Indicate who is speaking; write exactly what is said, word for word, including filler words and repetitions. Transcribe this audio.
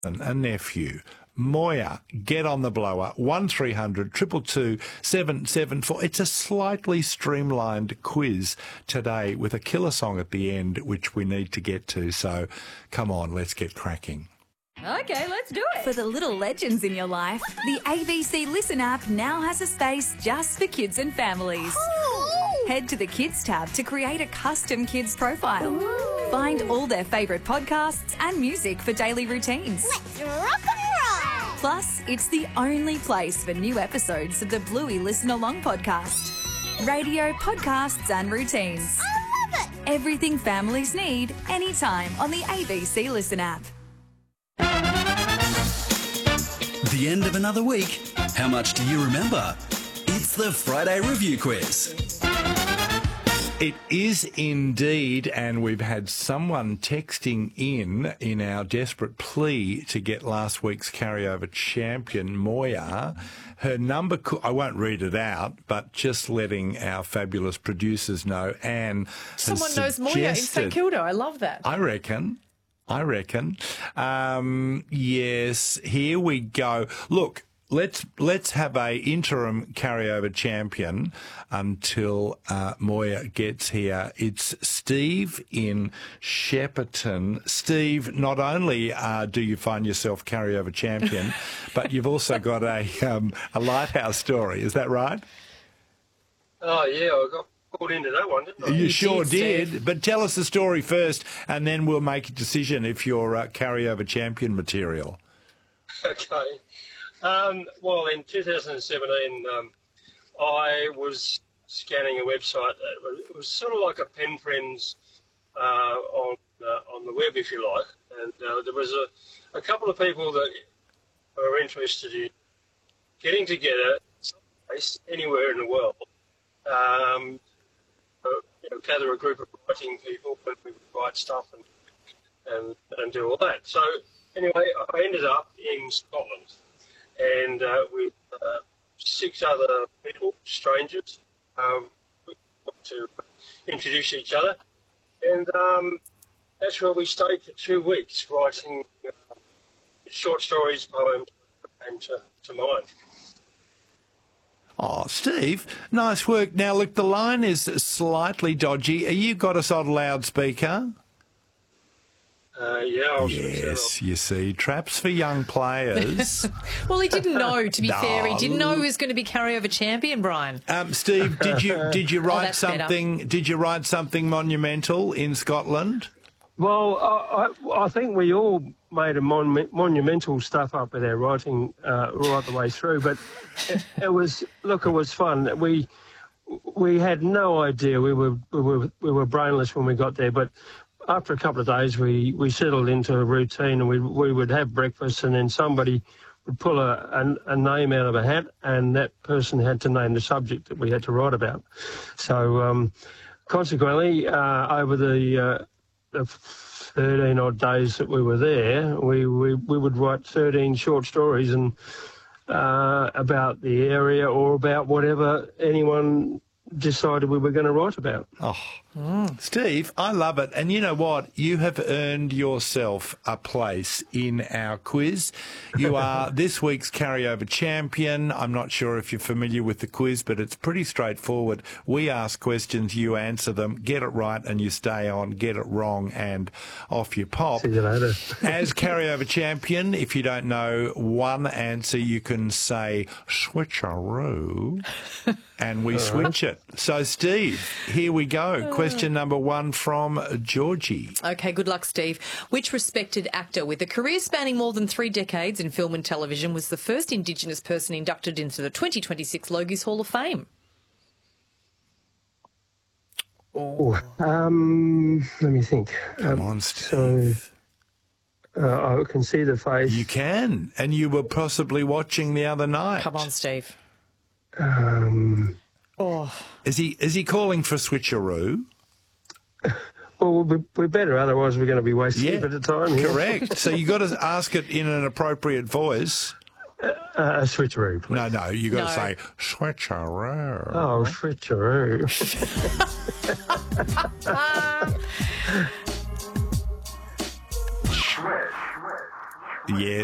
Speaker 1: a nephew. Moya, get on the blower, one three hundred two two two seven seven four. It's a slightly streamlined quiz today with a killer song at the end, which we need to get to. So come on, let's get cracking.
Speaker 2: Okay, let's do it.
Speaker 3: For the little legends in your life, the A B C Listen app now has a space just for kids and families.
Speaker 2: Ooh.
Speaker 3: Head to the Kids tab to create a custom kids profile. Ooh. Find all their favourite podcasts and music for daily routines.
Speaker 2: Let's rock and roll.
Speaker 3: Plus, it's the only place for new episodes of the Bluey Listen Along podcast. Radio, podcasts and routines.
Speaker 2: I love it.
Speaker 3: Everything families need, anytime on the A B C Listen app.
Speaker 4: The end of another week. How much do you remember? It's the Friday Review Quiz.
Speaker 1: It is indeed, and we've had someone texting in in our desperate plea to get last week's carryover champion, Moya. Her number, I won't read it out, but just letting our fabulous producers know. Anne
Speaker 2: Someone knows Moya in St Kilda. I love that.
Speaker 1: I reckon. I reckon. Um, yes, here we go. Look, let's let's have a interim carryover champion until uh, Moya gets here. It's Steve in Shepparton. Steve, not only uh, do you find yourself carryover champion, but you've also got a um, a lighthouse story. Is that right?
Speaker 5: Oh yeah, I got called into that one, didn't I?
Speaker 1: You,
Speaker 2: You
Speaker 1: sure
Speaker 2: did,
Speaker 1: did. But tell us the story first, and then we'll make a decision if you're uh, carryover champion material.
Speaker 5: Okay. Um, well, in two thousand seventeen, um, I was scanning a website. That was, it was sort of like a pen friends uh, on uh, on the web, if you like. And uh, there was a, a couple of people that were interested in getting together someplace, anywhere in the world, um, uh, you know, gather a group of writing people and we would write stuff and, and, and do all that. So anyway, I ended up in Scotland. And uh, with uh, six other people, strangers, um, we got to introduce each other. And um, that's where we stayed for two weeks, writing uh, short stories, poems, and to, to mine.
Speaker 1: Oh, Steve, nice work. Now, look, the line is slightly dodgy. Are you got us on loudspeaker?
Speaker 5: Uh, yeah, I was
Speaker 1: Yes, you see, traps for young players.
Speaker 2: Well, he didn't know, to be
Speaker 1: No.
Speaker 2: fair. He didn't know he was going to be carryover champion, Brian.
Speaker 1: Um, Steve, did you did you write
Speaker 2: that's better.
Speaker 1: something? Did you write something monumental in Scotland?
Speaker 5: Well, I, I, I think we all made a mon- monumental stuff up with our writing uh, right the way through. But it, it was, look, it was fun. We we had no idea. We were we were we were brainless when we got there, but after a couple of days, we, we settled into a routine, and we we would have breakfast, and then somebody would pull a, a, a name out of a hat, and that person had to name the subject that we had to write about. So um, consequently, uh, over the, uh, the thirteen odd days that we were there, we, we, we would write thirteen short stories and uh, about the area or about whatever anyone decided we were going to write about.
Speaker 1: Oh, Steve, I love it. And you know what? You have earned yourself a place in our quiz. You are this week's carryover champion. I'm not sure if you're familiar with the quiz, but it's pretty straightforward. We ask questions, you answer them, get it right, and you stay on. Get it wrong, and off you pop.
Speaker 5: See you later.
Speaker 1: As carryover champion, if you don't know one answer, you can say switcheroo, and we switch it. So, Steve, here we go. Question number one from Georgie.
Speaker 2: Okay, good luck, Steve. Which respected actor with a career spanning more than three decades in film and television was the first Indigenous person inducted into the twenty twenty-six Logies Hall of Fame?
Speaker 5: Oh, um, let me think.
Speaker 1: Come
Speaker 5: Um,
Speaker 1: on, Steve.
Speaker 5: So uh, I can see the face.
Speaker 1: You can, and you were possibly watching the other night.
Speaker 2: Come on, Steve.
Speaker 5: Um,
Speaker 2: Oh,
Speaker 1: Is he is he calling for switcheroo?
Speaker 5: well, we, we better, otherwise we're going to be wasting
Speaker 1: Yeah,
Speaker 5: a bit of time here.
Speaker 1: correct. So you got to ask it in an appropriate voice.
Speaker 5: Uh, a switcheroo, please.
Speaker 1: No, no, you got to
Speaker 2: No.
Speaker 1: say switcheroo.
Speaker 5: Oh, switcheroo.
Speaker 1: Yeah.